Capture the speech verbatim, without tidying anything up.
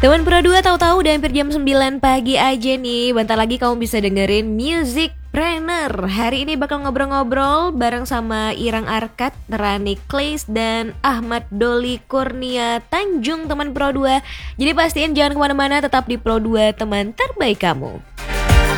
Teman Pro dua tahu-tahu udah hampir jam sembilan pagi aja nih. Bentar lagi kamu bisa dengerin Music Planner. Hari ini bakal ngobrol-ngobrol bareng sama Irang Arkat, Rani Kleis, dan Ahmad Doli Kurnia Tanjung teman Pro dua. Jadi pastiin jangan kemana-mana, tetap di Pro dua, teman terbaik kamu.